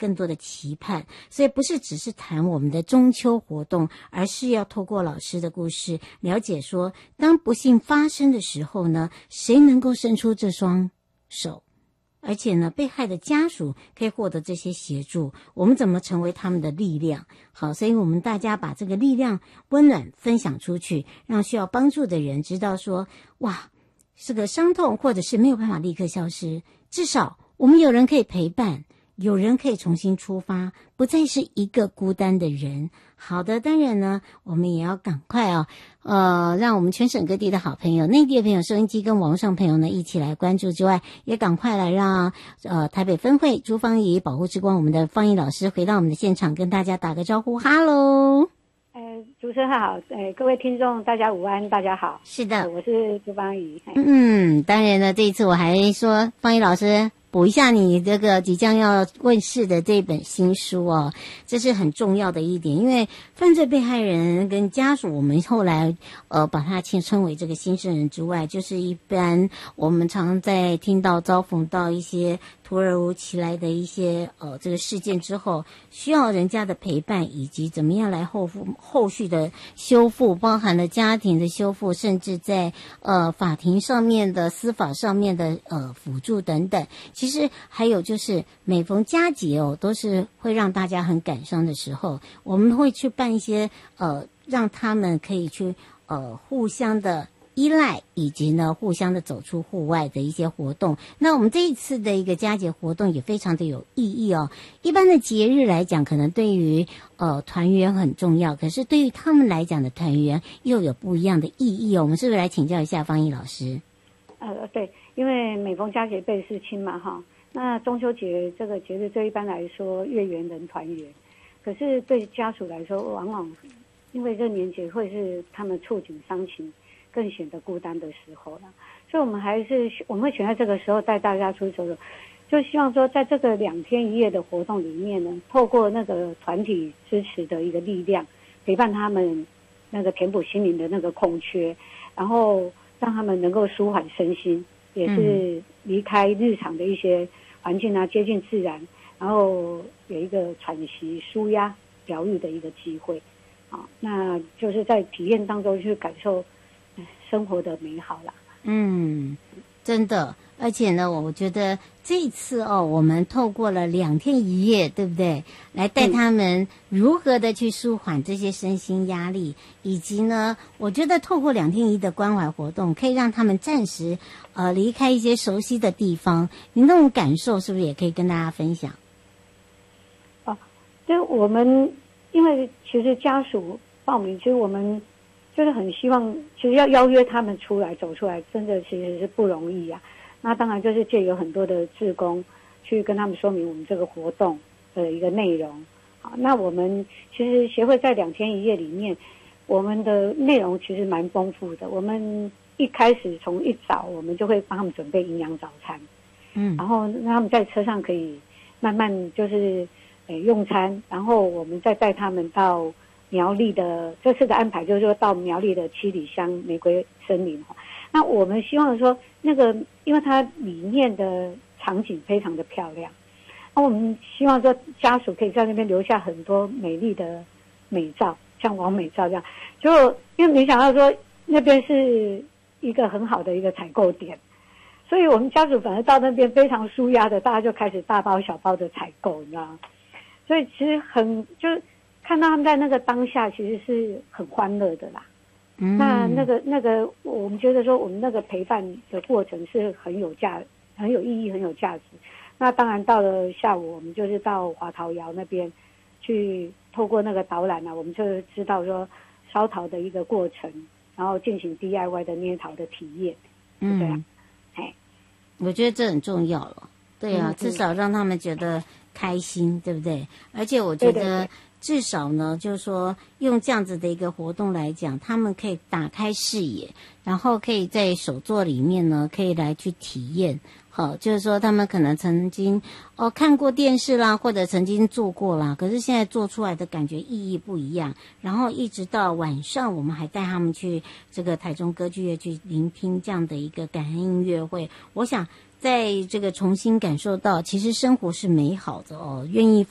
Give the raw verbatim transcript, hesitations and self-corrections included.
更多的期盼。所以不是只是谈我们的中秋活动，而是要透过老师的故事了解说，当不幸发生的时候呢，谁能够伸出这双手，而且呢，被害的家属可以获得这些协助，我们怎么成为他们的力量？好，所以我们大家把这个力量温暖分享出去，让需要帮助的人知道说，哇，这个伤痛或者是没有办法立刻消失，至少我们有人可以陪伴，有人可以重新出发，不再是一个孤单的人。好的，当然呢，我们也要赶快啊，呃，让我们全省各地的好朋友、内地的朋友、收音机跟网络上朋友呢一起来关注之外，也赶快来让呃台北分会朱芳仪保护之光我们的芳仪老师回到我们的现场，跟大家打个招呼，哈喽。 呃，主持人好，呃，各位听众大家午安，大家好。 是的， 呃、我是朱芳仪。 嗯，当然呢，这一次我还说芳仪老师补一下你这个即将要问世的这本新书哦，这是很重要的一点，因为犯罪被害人跟家属，我们后来呃把它称为这个新生人之外，就是一般我们常在听到遭逢到一些突如其来的一些呃这个事件之后，需要人家的陪伴，以及怎么样来后复后续的修复，包含了家庭的修复，甚至在呃法庭上面的司法上面的呃辅助等等。其实还有就是每逢佳节哦，都是会让大家很感伤的时候，我们会去办一些呃让他们可以去呃互相的依赖，以及呢互相的走出户外的一些活动。那我们这一次的一个佳节活动也非常的有意义哦。一般的节日来讲，可能对于呃团圆很重要，可是对于他们来讲的团圆又有不一样的意义哦。我们是不是来请教一下芳仪老师？ 呃，对，因为每逢佳节倍思亲嘛，哈。那中秋节这个节日，对一般来说月圆人团圆，可是对家属来说，往往因为这年节会是他们触景伤情更显得孤单的时候了，所以我们还是我们会选在这个时候带大家出去走走，就希望说在这个两天一夜的活动里面呢，透过那个团体支持的一个力量，陪伴他们那个填补心灵的那个空缺，然后让他们能够舒缓身心，也是离开日常的一些环境啊，接近自然，然后有一个喘息、舒压、疗愈的一个机会啊，那就是在体验当中去感受生活的美好啦。 嗯，真的，而且呢，我觉得这一次哦，我们透过了两天一夜，对不对？来带他们如何的去舒缓这些身心压力，以及呢，我觉得透过两天一夜的关怀活动，可以让他们暂时呃离开一些熟悉的地方。你那种感受是不是也可以跟大家分享？ 哦，就我们因为其实家属报名，其实我们就是很希望，其实要邀约他们出来走出来，真的其实是不容易啊。那当然就是借由很多的志工去跟他们说明我们这个活动的一个内容。好，那我们其实协会在两天一夜里面，我们的内容其实蛮丰富的。我们一开始从一早，我们就会帮他们准备营养早餐，嗯，然后让他们在车上可以慢慢就是呃用餐，然后我们再带他们到苗栗的，这次的安排就是说到苗栗的七里乡玫瑰森林。那我们希望说那个，因为它里面的场景非常的漂亮，那我们希望说家属可以在那边留下很多美丽的美照，像完美照这样。结果因为没想到说那边是一个很好的一个采购点，所以我们家属反而到那边非常舒压的，大家就开始大包小包的采购，你知道吗？所以其实很就是看到他们在那个当下，其实是很欢乐的啦。嗯，那那个那个，我们觉得说我们那个陪伴的过程是很有价、很有意义、很有价值。那当然到了下午，我们就是到华陶窑那边去，透过那个导览啊，我们就知道说烧陶的一个过程，然后进行 D I Y 的捏陶的体验。嗯，对啊，哎， 我觉得这很重要了。对啊，嗯、至少让他们觉得开心，对不对？而且我觉得。对对对，至少呢，就是说用这样子的一个活动来讲，他们可以打开视野，然后可以在手作里面呢，可以来去体验。好，就是说他们可能曾经哦看过电视啦，或者曾经做过啦，可是现在做出来的感觉意义不一样。然后一直到晚上，我们还带他们去这个台中歌剧院去聆听这样的一个感恩音乐会。我想在这个重新感受到，其实生活是美好的哦，愿意